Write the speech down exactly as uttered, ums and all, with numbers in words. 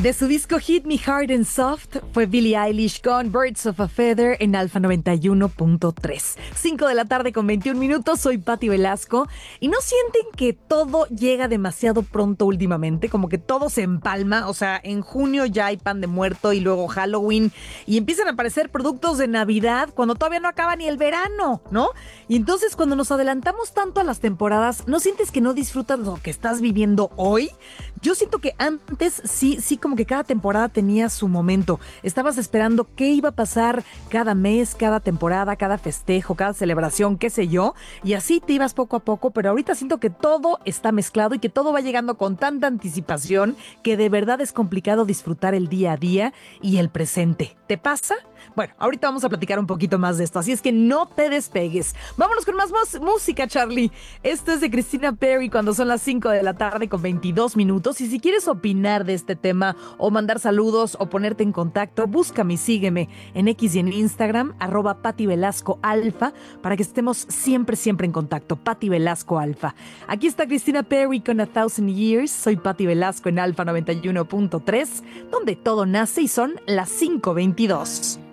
De su disco Hit Me Hard and Soft fue Billie Eilish con Birds of a Feather en Alfa noventa y uno punto tres. cinco de la tarde con veintiún minutos, soy Pati Velasco. ¿Y no sienten que todo llega demasiado pronto últimamente? Como que todo se empalma, o sea, en junio ya hay pan de muerto y luego Halloween y empiezan a aparecer productos de Navidad cuando todavía no acaba ni el verano, ¿no? Y entonces cuando nos adelantamos tanto a las temporadas, ¿no sientes que no disfrutas lo que estás viviendo hoy? Yo siento que antes sí, sí como que cada temporada tenía su momento. Estabas esperando qué iba a pasar cada mes, cada temporada, cada festejo, cada celebración, qué sé yo. Y así te ibas poco a poco, pero ahorita siento que todo está mezclado y que todo va llegando con tanta anticipación que de verdad es complicado disfrutar el día a día y el presente. ¿Te pasa? Bueno, ahorita vamos a platicar un poquito más de esto, así es que no te despegues. Vámonos con más mus- música, Charlie. Esto es de Christina Perri cuando son las cinco de la tarde con veintidós minutos. Y si quieres opinar de este tema o mandar saludos o ponerte en contacto, búscame y sígueme en X y en Instagram, arroba Pati Velasco Alfa, para que estemos siempre, siempre en contacto. Pati Velasco Alfa. Aquí está Christina Perri con A Thousand Years. Soy Pati Velasco en Alfa noventa y uno punto tres, donde todo nace y son las cinco veintidós.